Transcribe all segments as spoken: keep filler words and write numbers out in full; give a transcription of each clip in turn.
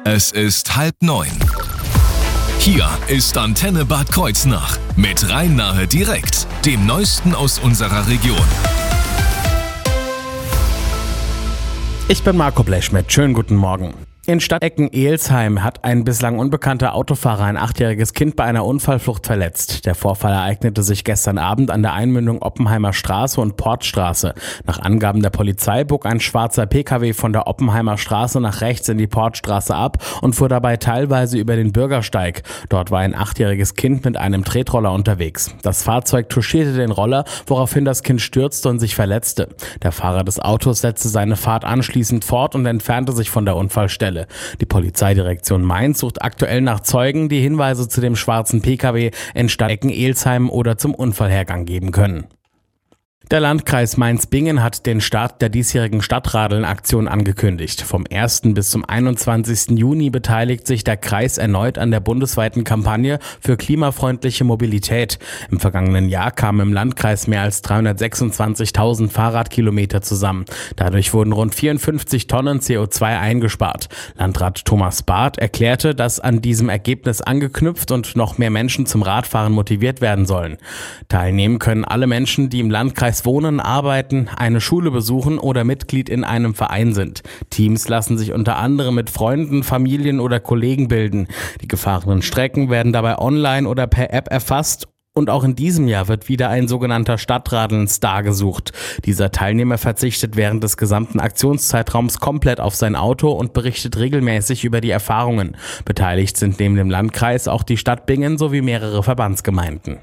Es ist halb neun. Hier ist Antenne Bad Kreuznach mit Rhein-Nahe direkt, dem Neuesten aus unserer Region. Ich bin Marco Blechschmidt. Schönen guten Morgen. In Stadtecken-Elsheim hat ein bislang unbekannter Autofahrer ein achtjähriges Kind bei einer Unfallflucht verletzt. Der Vorfall ereignete sich gestern Abend an der Einmündung Oppenheimer Straße und Portstraße. Nach Angaben der Polizei bog ein schwarzer Pkw von der Oppenheimer Straße nach rechts in die Portstraße ab und fuhr dabei teilweise über den Bürgersteig. Dort war ein achtjähriges Kind mit einem Tretroller unterwegs. Das Fahrzeug touchierte den Roller, woraufhin das Kind stürzte und sich verletzte. Der Fahrer des Autos setzte seine Fahrt anschließend fort und entfernte sich von der Unfallstelle. Die Polizeidirektion Mainz sucht aktuell nach Zeugen, die Hinweise zu dem schwarzen Pkw in Stadtecken-Elsheim oder zum Unfallhergang geben können. Der Landkreis Mainz-Bingen hat den Start der diesjährigen Stadtradeln-Aktion angekündigt. Vom ersten bis zum einundzwanzigsten Juni beteiligt sich der Kreis erneut an der bundesweiten Kampagne für klimafreundliche Mobilität. Im vergangenen Jahr kamen im Landkreis mehr als dreihundertsechsundzwanzigtausend Fahrradkilometer zusammen. Dadurch wurden rund vierundfünfzig Tonnen C O zwei eingespart. Landrat Thomas Barth erklärte, dass an diesem Ergebnis angeknüpft und noch mehr Menschen zum Radfahren motiviert werden sollen. Teilnehmen können alle Menschen, die im Landkreis wohnen, arbeiten, eine Schule besuchen oder Mitglied in einem Verein sind. Teams lassen sich unter anderem mit Freunden, Familien oder Kollegen bilden. Die gefahrenen Strecken werden dabei online oder per App erfasst. Und auch in diesem Jahr wird wieder ein sogenannter Stadtradeln-Star gesucht. Dieser Teilnehmer verzichtet während des gesamten Aktionszeitraums komplett auf sein Auto und berichtet regelmäßig über die Erfahrungen. Beteiligt sind neben dem Landkreis auch die Stadt Bingen sowie mehrere Verbandsgemeinden.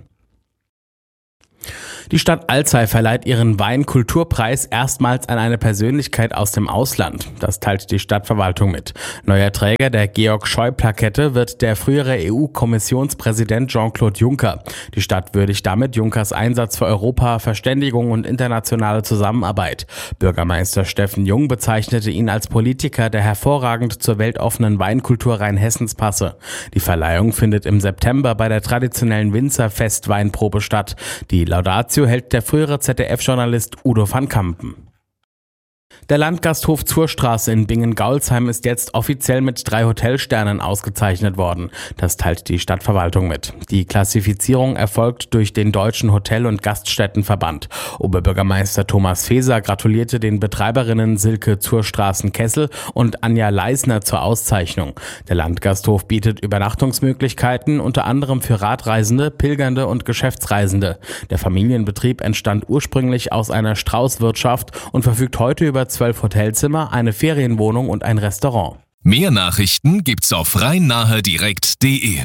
Die Stadt Alzey verleiht ihren Weinkulturpreis erstmals an eine Persönlichkeit aus dem Ausland. Das teilt die Stadtverwaltung mit. Neuer Träger der Georg-Scheu-Plakette wird der frühere E U-Kommissionspräsident Jean-Claude Juncker. Die Stadt würdigt damit Junckers Einsatz für Europa, Verständigung und internationale Zusammenarbeit. Bürgermeister Steffen Jung bezeichnete ihn als Politiker, der hervorragend zur weltoffenen Weinkultur Rheinhessens passe. Die Verleihung findet im September bei der traditionellen Winzerfest-Weinprobe statt. Die Laudatio hält der frühere Z D F-Journalist Udo van Kampen. Der Landgasthof zur Straße in Bingen-Gaulsheim ist jetzt offiziell mit drei Hotelsternen ausgezeichnet worden. Das teilt die Stadtverwaltung mit. Die Klassifizierung erfolgt durch den Deutschen Hotel- und Gaststättenverband. Oberbürgermeister Thomas Feser gratulierte den Betreiberinnen Silke Zurstraßen-Kessel und Anja Leisner zur Auszeichnung. Der Landgasthof bietet Übernachtungsmöglichkeiten, unter anderem für Radreisende, Pilgernde und Geschäftsreisende. Der Familienbetrieb entstand ursprünglich aus einer Straußwirtschaft und verfügt heute über zwölf Hotelzimmer, eine Ferienwohnung und ein Restaurant. Mehr Nachrichten gibt's auf rhein-nahe direkt punkt de.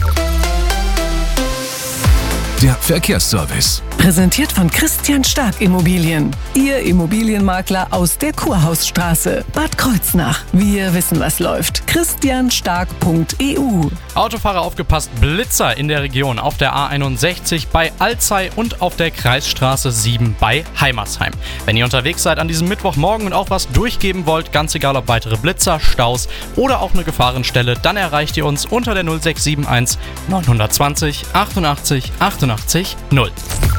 Der Verkehrsservice. Präsentiert von Christian Stark Immobilien. Ihr Immobilienmakler aus der Kurhausstraße, Bad Kreuznach. Wir wissen, was läuft. christian stark punkt e u. Autofahrer aufgepasst, Blitzer in der Region auf der A einundsechzig bei Alzey und auf der Kreisstraße sieben bei Heimersheim. Wenn ihr unterwegs seid an diesem Mittwochmorgen und auch was durchgeben wollt, ganz egal ob weitere Blitzer, Staus oder auch eine Gefahrenstelle, dann erreicht ihr uns unter der null sechs sieben eins neun zwei null achtundachtzig achtundachtzig null.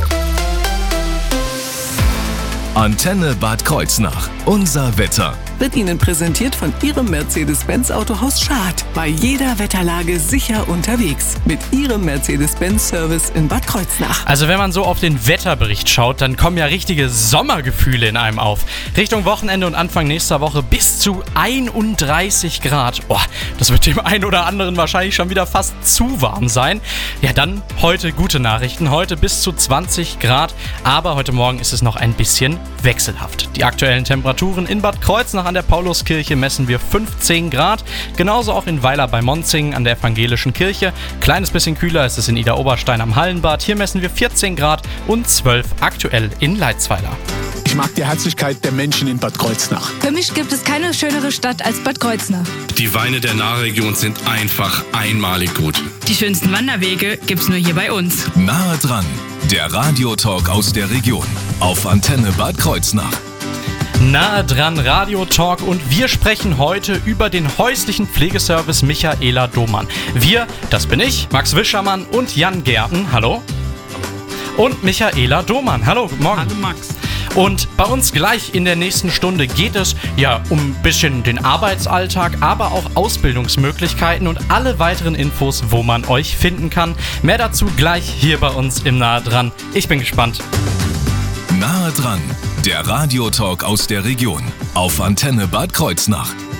Antenne Bad Kreuznach. Unser Wetter. Wird Ihnen präsentiert von Ihrem Mercedes-Benz Autohaus Schad. Bei jeder Wetterlage sicher unterwegs. Mit Ihrem Mercedes-Benz-Service in Bad Kreuznach. Also wenn man so auf den Wetterbericht schaut, dann kommen ja richtige Sommergefühle in einem auf. Richtung Wochenende und Anfang nächster Woche bis zu einunddreißig Grad. Oh, das wird dem einen oder anderen wahrscheinlich schon wieder fast zu warm sein. Ja, dann heute gute Nachrichten. Heute bis zu zwanzig Grad. Aber heute Morgen ist es noch ein bisschen wechselhaft. Die aktuellen Temperaturen in Bad Kreuznach an der Pauluskirche messen wir fünfzehn Grad. Genauso auch in Weiler bei Monzing an der evangelischen Kirche. Kleines bisschen kühler ist es in Idar-Oberstein am Hallenbad. Hier messen wir vierzehn Grad und zwölf aktuell in Leitzweiler. Ich mag die Herzlichkeit der Menschen in Bad Kreuznach. Für mich gibt es keine schönere Stadt als Bad Kreuznach. Die Weine der Nahregion sind einfach einmalig gut. Die schönsten Wanderwege gibt's nur hier bei uns. Nahe dran, der Radiotalk aus der Region auf Antenne Bad Kreuznach. Nahe dran, Radio Talk, und wir sprechen heute über den häuslichen Pflegeservice Michaela Domann. Wir, das bin ich, Max Wischermann und Jan Gerten, hallo. Und Michaela Domann, hallo, guten Morgen. Hallo Max. Und bei uns gleich in der nächsten Stunde geht es ja um ein bisschen den Arbeitsalltag, aber auch Ausbildungsmöglichkeiten und alle weiteren Infos, wo man euch finden kann. Mehr dazu gleich hier bei uns im Nahe dran. Ich bin gespannt. Nahe dran, der Radiotalk aus der Region auf Antenne Bad Kreuznach.